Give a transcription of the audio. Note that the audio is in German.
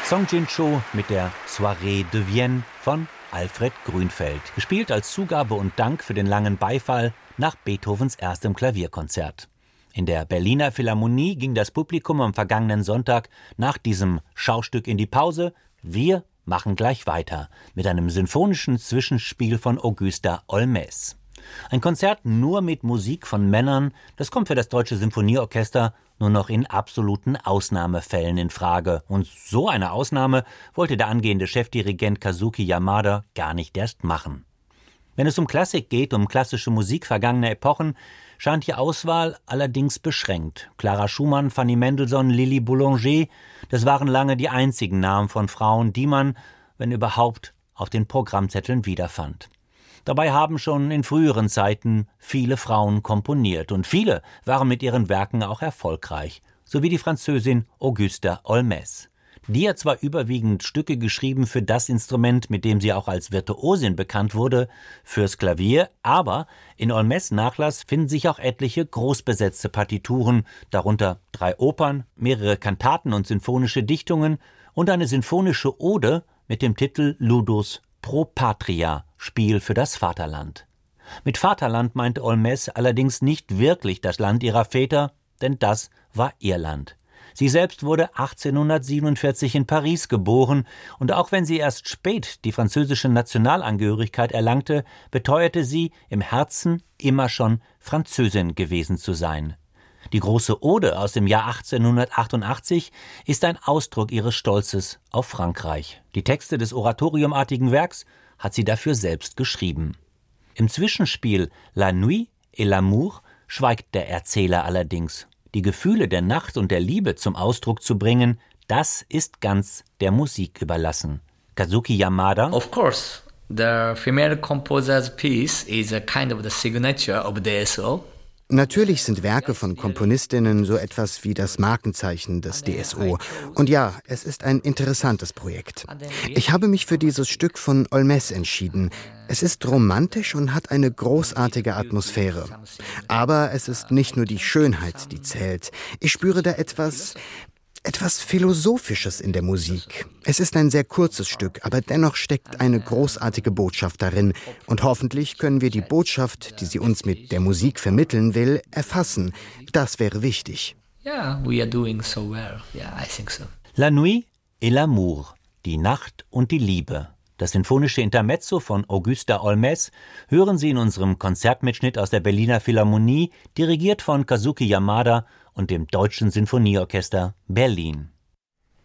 Song Jin-cho mit der Soirée de Vienne von Alfred Grünfeld, gespielt als Zugabe und Dank für den langen Beifall nach Beethovens erstem Klavierkonzert. In der Berliner Philharmonie ging das Publikum am vergangenen Sonntag nach diesem Schaustück in die Pause. Wir machen gleich weiter mit einem sinfonischen Zwischenspiel von Augusta Olmès. Ein Konzert nur mit Musik von Männern, das kommt für das Deutsche Sinfonieorchester nur noch in absoluten Ausnahmefällen in Frage. Und so eine Ausnahme wollte der angehende Chefdirigent Kazuki Yamada gar nicht erst machen. Wenn es um Klassik geht, um klassische Musik vergangener Epochen, scheint die Auswahl allerdings beschränkt. Clara Schumann, Fanny Mendelssohn, Lili Boulanger, das waren lange die einzigen Namen von Frauen, die man, wenn überhaupt, auf den Programmzetteln wiederfand. Dabei haben schon in früheren Zeiten viele Frauen komponiert und viele waren mit ihren Werken auch erfolgreich, so wie die Französin Augusta Olmès. Die hat zwar überwiegend Stücke geschrieben für das Instrument, mit dem sie auch als Virtuosin bekannt wurde, fürs Klavier, aber in Olmès' Nachlass finden sich auch etliche großbesetzte Partituren, darunter 3 Opern, mehrere Kantaten und sinfonische Dichtungen und eine sinfonische Ode mit dem Titel Ludus pro Patria, Spiel für das Vaterland. Mit Vaterland meinte Olmès allerdings nicht wirklich das Land ihrer Väter, denn das war Irland. Sie selbst wurde 1847 in Paris geboren und auch wenn sie erst spät die französische Nationalangehörigkeit erlangte, beteuerte sie, im Herzen immer schon Französin gewesen zu sein. Die große Ode aus dem Jahr 1888 ist ein Ausdruck ihres Stolzes auf Frankreich. Die Texte des oratoriumartigen Werks hat sie dafür selbst geschrieben. Im Zwischenspiel La Nuit et l'Amour schweigt der Erzähler allerdings. Die Gefühle der Nacht und der Liebe zum Ausdruck zu bringen, das ist ganz der Musik überlassen. Kazuki Yamada. Of course, the female composer's piece is a kind of the signature of the DSO. Natürlich sind Werke von Komponistinnen so etwas wie das Markenzeichen des DSO. Und ja, es ist ein interessantes Projekt. Ich habe mich für dieses Stück von Olmès entschieden. Es ist romantisch und hat eine großartige Atmosphäre. Aber es ist nicht nur die Schönheit, die zählt. Ich spüre da etwas Philosophisches in der Musik. Es ist ein sehr kurzes Stück, aber dennoch steckt eine großartige Botschaft darin. Und hoffentlich können wir die Botschaft, die sie uns mit der Musik vermitteln will, erfassen. Das wäre wichtig. Yeah, we are doing so well. Yeah, I think so. La Nuit et l'Amour, die Nacht und die Liebe. Das sinfonische Intermezzo von Augusta Olmès hören Sie in unserem Konzertmitschnitt aus der Berliner Philharmonie, dirigiert von Kazuki Yamada und dem Deutschen Sinfonieorchester Berlin.